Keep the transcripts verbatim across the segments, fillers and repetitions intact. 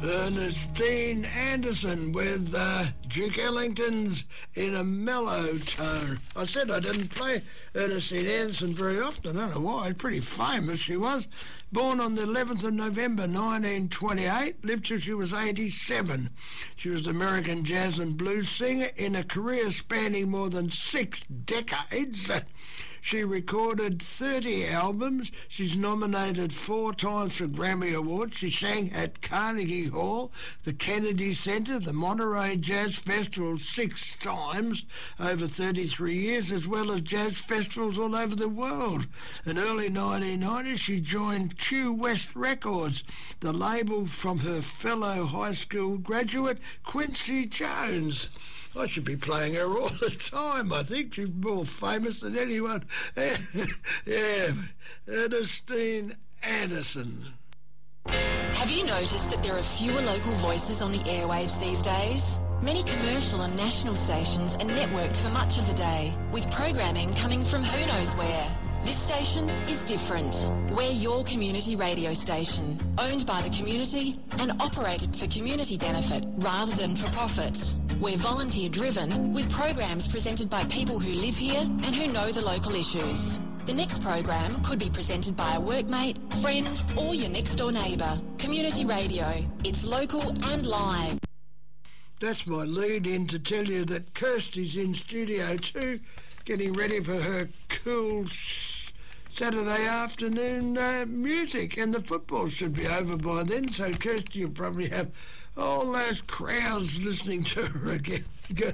Ernestine Anderson with uh, Duke Ellington's In a Mellow Tone. I said I didn't play Ernestine Anderson very often. I don't know why. Pretty famous she was. Born on the eleventh of November nineteen twenty-eight, lived till she was eighty-seven. She was an American jazz and blues singer in a career spanning more than six decades. She recorded thirty albums. She's nominated four times for Grammy Awards. She sang at Carnegie Hall, the Kennedy Center, the Monterey Jazz Festival six times over thirty-three years, as well as jazz festivals all over the world. In early nineteen ninety, she joined Q West Records, the label from her fellow high school graduate, Quincy Jones. I should be playing her all the time. I think she's more famous than anyone. Yeah, Ernestine Anderson. Have you noticed that there are fewer local voices on the airwaves these days? Many commercial and national stations are networked for much of the day, with programming coming from who knows where. This station is different. We're your community radio station, owned by the community and operated for community benefit rather than for profit. We're volunteer-driven, with programs presented by people who live here and who know the local issues. The next program could be presented by a workmate, friend, or your next-door neighbour. Community radio. It's local and live. That's my lead-in to tell you that Kirsty's in Studio two, getting ready for her cool Saturday afternoon uh, music, and the football should be over by then, so Kirsty will probably have all those crowds listening to her again.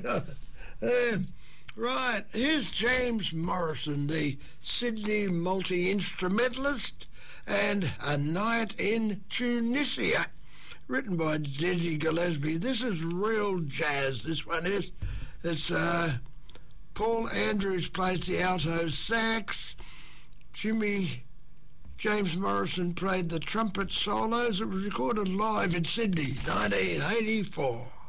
uh, right, here's James Morrison, the Sydney multi-instrumentalist, and A Night in Tunisia, written by Dizzy Gillespie. This is real jazz, this one is. It's uh, Paul Andrews plays the alto sax. Jimmy James Morrison played the trumpet solos. It was recorded live in Sydney, nineteen eighty-four.